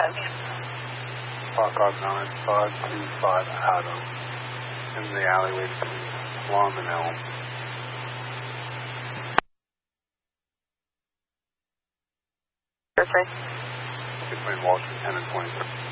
Park on 9525 Adam in the alleyway between Plum and Elm. Okay. Between Washington and 23.